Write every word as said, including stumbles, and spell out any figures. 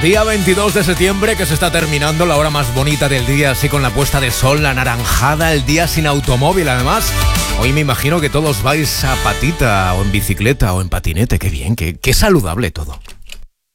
Día veintidós de septiembre, que se está terminando, la hora más bonita del día, así con la puesta de sol, la naranjada, el día sin automóvil además. Hoy me imagino que todos vais a patita o en bicicleta o en patinete, qué bien, qué, qué saludable todo.